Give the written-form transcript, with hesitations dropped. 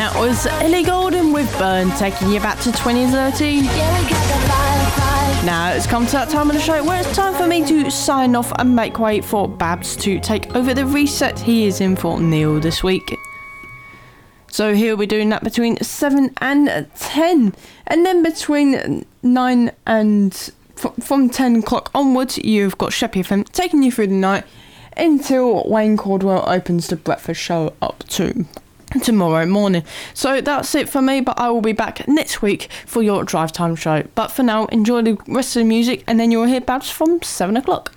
that was Ellie Goulding with Burn, taking you back to 2013. Now it's come to that time of the show where it's time for me to sign off and make way for Babs to take over the reset he is in for Neil this week. So he'll be doing that between 7 and 10, and then between 9 and from 10 o'clock onwards you've got Sheppy FM taking you through the night until Wayne Caldwell opens the breakfast show up to tomorrow morning. So that's it for me, but I will be back next week for your drive time show. But for now, enjoy the rest of the music, and then you'll hear Babs from 7 o'clock.